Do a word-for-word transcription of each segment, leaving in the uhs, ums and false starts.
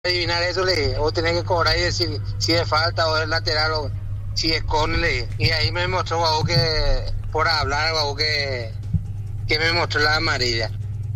adivinar eso, le dije, vos tenés que cobrar y decir si es falta o es lateral o si es con, le dije. Y ahí me mostró, guau, que por hablar, guau, que, que me mostró la amarilla.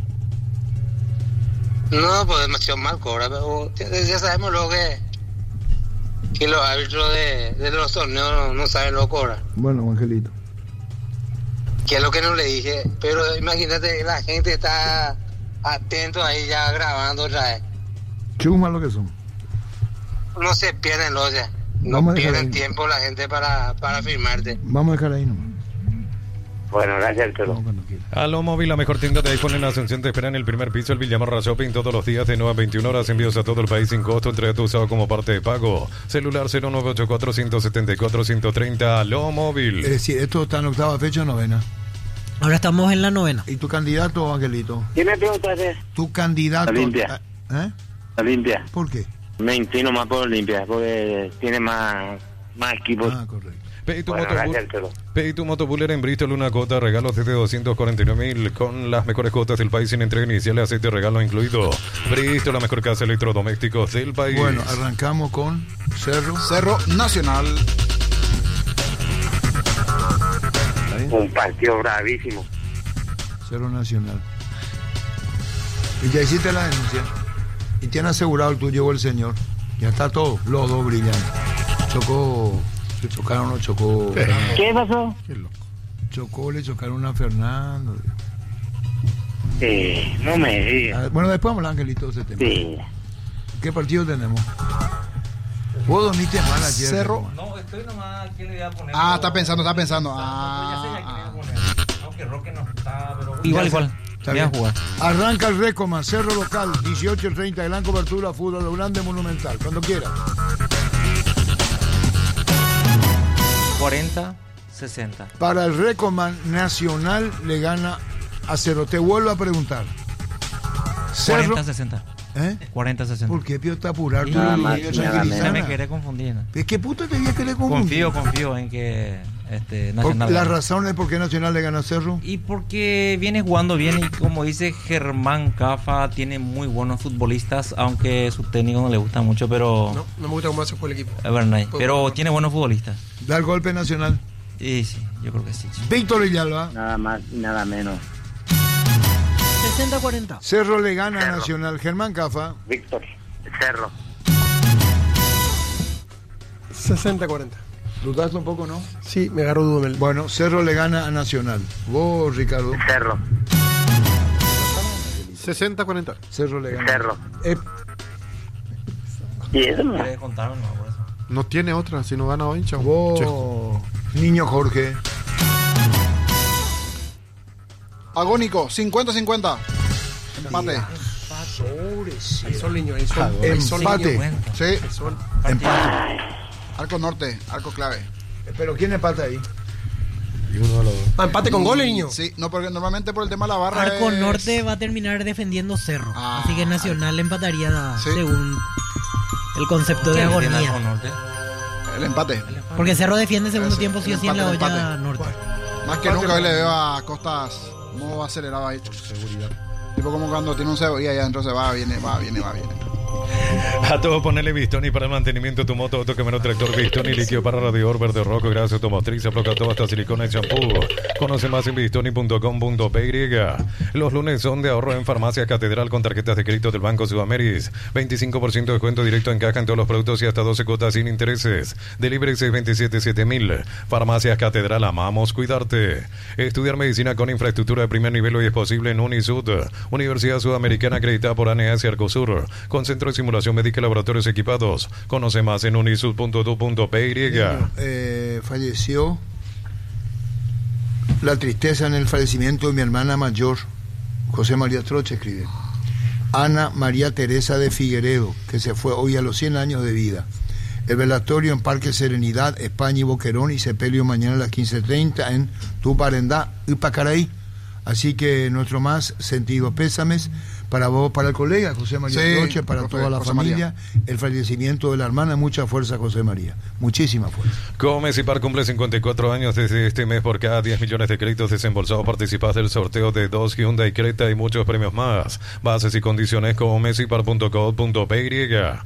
No, pues demasiado mal cobra, pero ya, ya sabemos lo que, que los árbitros de, de los torneos no, no saben lo que cobran. Bueno, Angelito. Que es lo que no le dije, pero imagínate, la gente está atento ahí ya grabando otra vez. Chuma lo que son. No se pierden los ya. No Vamos a pierden dejar ahí. tiempo la gente para, para firmarte. Vamos a dejar ahí nomás. Bueno, gracias, Arturo. Vamos cuando quiera. Aló Móvil, la mejor tienda de iPhone en Asunción, te espera en el primer piso, el Villamarra Shopping, todos los días de nueve a veintiuna horas, envíos a todo el país sin costo, entrega tu usado como parte de pago. Celular cero nueve ocho cuatro, uno siete cuatro, uno tres cero, Aló Móvil. Es decir, esto está en octava fecha o novena. Ahora estamos en la novena. ¿Y tu candidato, Angelito? ¿Quién me pregunta? Tu candidato. Olimpia. ¿Eh? Olimpia. ¿Por qué? Me inclino más por Olimpia, porque tiene más, más equipos. Ah, correcto. Pedí tu, Bueno, motobull- gracias, Arturo. pedí tu motobuller en Bristol, una cuota, regalos desde doscientos cuarenta y nueve mil, con las mejores cuotas del país sin entrega inicial, aceite regalo incluido. Bristol, la mejor casa de electrodomésticos del país. Bueno, arrancamos con Cerro. Cerro Nacional. ¿Está bien? Un partido bravísimo. Cerro Nacional. Y ya hiciste la denuncia. Y te han asegurado el tuyo o el señor. Ya está todo. Los dos brillan. Chocó. Se chocaron o chocó. ¿Qué pasó? Qué loco. Chocó, le chocaron a Fernando. Sí, no me digas. Ah, Bueno, después vamos, Angelito, ese tema. Sí. ¿Qué partido tenemos? Vos dormiste mal ayer. Cerro. hermano. No, estoy nomás, ¿quién le voy a poner? Ah, está pensando, está pensando. Ya sé ya quién le voy a Ah. poner. Aunque Roque no está, pero... Igual, igual. Está Voy a bien. jugar. Arranca el Recoman, Cerro Local, dieciocho treinta, gran cobertura, fútbol grande, monumental. Cuando quiera. cuarenta sesenta. Para el Recoman, Nacional le gana a Cerro. Te vuelvo a preguntar. Cerro. cuarenta sesenta. ¿Eh? cuarenta sesenta. ¿Por qué, Pío, está apurado? Nada más, nada menos. Se me quiere confundir, ¿no? ¿Qué puta te que le confundir? Confío, confío en que este, Por- Nacional Las gane. razones por qué Nacional le gana a Cerro. Y porque viene jugando bien y como dice Germán Cafa, tiene muy buenos futbolistas, aunque su técnico no le gusta mucho, pero... No, no me gusta cómo hace juega el equipo. Es verdad, pero tiene buenos futbolistas. Da el golpe Nacional. Y sí, yo creo que sí. Víctor Villalba. Nada más y nada menos. sesenta cuarenta. Cerro le gana a Nacional. Germán Cafa. Víctor. Cerro. sesenta cuarenta. ¿Dudaste un poco, no? Sí, me agarró dudo en el... Bueno, Cerro le gana a Nacional. Vos, Ricardo. Cerro. sesenta cuarenta. Cerro le gana. Cerro. Eh, ¿Y eso no? ¿Quiere contar o no? Por eso. No tiene otra, si no gana hoy, chao. vos, Che. Niño Jorge. Agónico, cincuenta cincuenta. Empate. Ahí son niños, ahí son, ahí son Empate. niños. Sí. Ahí son- Arco norte, arco clave. Pero ¿quién empata ahí? Ah, empate con goles, niño. Sí, no, porque normalmente por el tema de la barra Arco es- Norte va a terminar defendiendo Cerro. Ah, así que Nacional empataría Sí. según el concepto de ¿Quién tiene agonía. Arco Norte? el empate. Porque Cerro defiende segundo Ese, tiempo sí o el sí en la empate, el olla empate. norte. Más que nunca hoy le veo a Costas modo acelerado ahí. Seguridad. Tipo como cuando tiene un cebo y ahí adentro se va, viene, va, viene, va, viene. A todo ponerle Bistoni para el mantenimiento de tu moto, auto, camioneta, tractor, Bistoni, líquido para radiador, verde rojo, grasa automotriz, afloja todo hasta silicona y champú. Conoce más en bistoni punto com punto p y. Los lunes son de ahorro en Farmacia Catedral con tarjetas de crédito del Banco Sudameris. veinticinco por ciento de descuento directo en caja en todos los productos y hasta doce cuotas sin intereses. Delivery seis dos siete siete mil. Farmacias Catedral, amamos cuidarte. Estudiar medicina con infraestructura de primer nivel hoy es posible en Unisud, Universidad Sudamericana acreditada por A N A S y Arcosur, con centro de simulación médica y laboratorios equipados. Conoce más en unisud punto edu punto p y. Eh, falleció. La tristeza en el fallecimiento de mi hermana mayor, José María Troche, escribe. Ana María Teresa de Figueredo, que se fue hoy a los cien años de vida. El velatorio en Parque Serenidad, España y Boquerón, y sepelio mañana a las quince treinta en Tuparendá y Pacaraí. Así que nuestro más sentido pésames para vos, para el colega José María Sí, Roche, para profe, toda la José familia, el fallecimiento de la hermana, mucha fuerza José María, muchísima fuerza. Comes y Par cumple cincuenta y cuatro años desde este mes. Por cada diez millones de créditos desembolsados participas del sorteo de dos Hyundai Creta y muchos premios más. Bases y condiciones comesipar punto co punto pe.